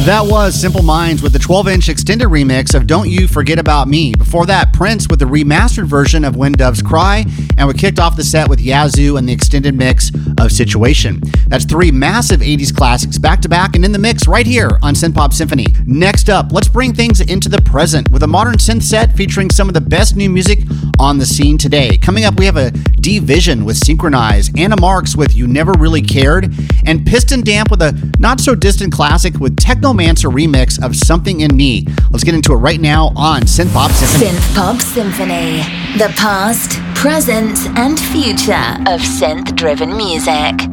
That was Simple Minds with the 12-inch extended remix of Don't You Forget About Me. Before that, Prince with the remastered version of When Doves Cry, and we kicked off the set with Yazoo and the extended mix of Situation. That's three massive 80s classics back-to-back and in the mix right here on Synth Pop Symphony. Next up, let's bring things into the present with a modern synth set featuring some of the best new music on the scene today. Coming up, we have a D-Vision with Synchronize, Anna Marks with You Never Really Cared, and Piston Damp with a not-so-distant classic with Technomancer remix of Something in Me. Let's get into it right now on Synth Pop Symphony. Synth Pop Symphony, the past, present, and future of synth-driven music.